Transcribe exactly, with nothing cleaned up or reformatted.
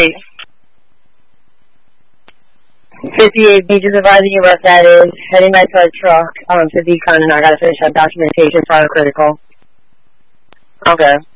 fifty-eight pages advising you what that is. Heading back to our truck um, to decon, and I gotta finish that documentation for our critical. Okay.